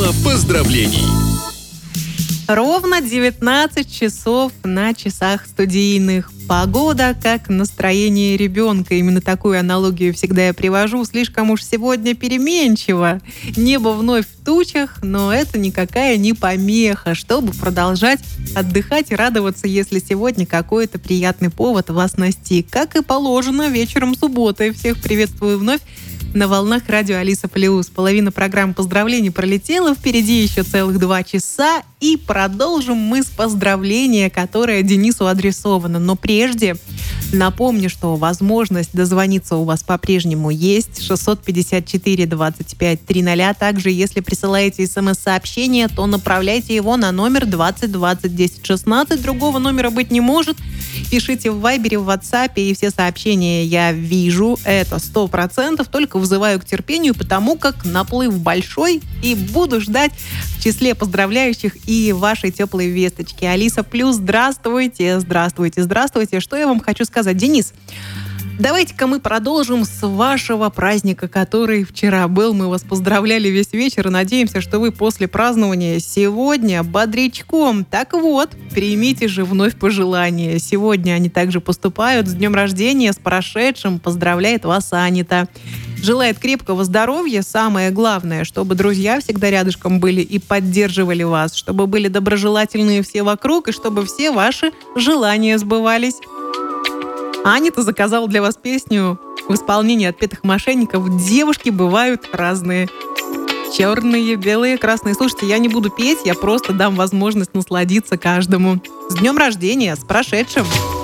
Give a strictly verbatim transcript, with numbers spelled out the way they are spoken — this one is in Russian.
Прилетело поздравлений. Ровно девятнадцать часов на часах студийных. Погода как настроение ребенка. Именно такую аналогию всегда я привожу. Слишком уж сегодня переменчиво. Небо вновь в тучах, но это никакая не помеха, чтобы продолжать отдыхать и радоваться, если сегодня какой-то приятный повод вас настиг. Как и положено, вечером субботы. Всех приветствую вновь на волнах радио Алиса Плюс. Половина программы поздравлений пролетела, впереди еще целых два часа, и продолжим мы с поздравления, которое Денису адресовано. Но прежде напомню, что возможность дозвониться у вас по-прежнему есть. шестьсот пятьдесят четыре двадцать пять триста. Также, если присылаете смс-сообщение, то направляйте его на номер двадцать двадцать десять шестнадцать. Другого номера быть не может. Пишите в Вайбере, в Ватсапе, и все сообщения я вижу. Это сто процентов. Только вызываю к терпению, потому как наплыв большой, и буду ждать в числе поздравляющих и вашей теплой весточки. Алиса Плюс, здравствуйте, здравствуйте, здравствуйте. Что я вам хочу сказать? Денис, давайте-ка мы продолжим с вашего праздника, который вчера был. Мы вас поздравляли весь вечер и надеемся, что вы после празднования сегодня бодрячком. Так вот, примите же вновь пожелания. Сегодня они также поступают. С днем рождения, с прошедшим. Поздравляет вас Анита. Желает крепкого здоровья. Самое главное, чтобы друзья всегда рядышком были и поддерживали вас, чтобы были доброжелательные все вокруг, и чтобы все ваши желания сбывались. Анита заказала для вас песню в исполнении Отпетых мошенников. Девушки бывают разные. Черные, белые, красные. Слушайте, я не буду петь, я просто дам возможность насладиться каждому. С днем рождения, с прошедшим!